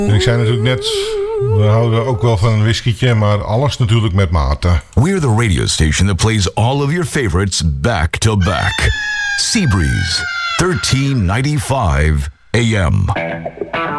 En ik zei natuurlijk net, we houden ook wel van een whiskietje, maar alles natuurlijk met mate. We're the radio station that plays all of your favorites back to back. Seabreeze, 1395 AM.